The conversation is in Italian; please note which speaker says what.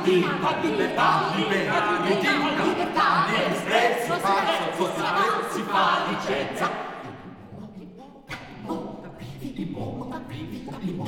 Speaker 1: vita, libertà, libera, ridica, libertà, di disprezzo, pazzo, si fa licenza.